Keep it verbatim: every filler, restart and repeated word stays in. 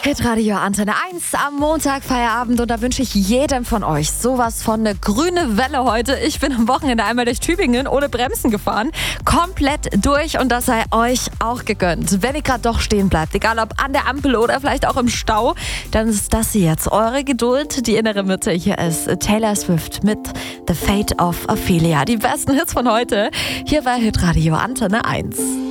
Hitradio Antenne eins am Montag, Feierabend, und da wünsche ich jedem von euch sowas von eine grüne Welle heute. Ich bin am Wochenende einmal durch Tübingen ohne Bremsen gefahren, komplett durch, und das sei euch auch gegönnt. Wenn ihr gerade doch stehen bleibt, egal ob an der Ampel oder vielleicht auch im Stau, dann ist das jetzt eure Geduld, die innere Mitte. Hier ist Taylor Swift mit The Fate of Ophelia. Die besten Hits von heute hier bei Hitradio Antenne eins.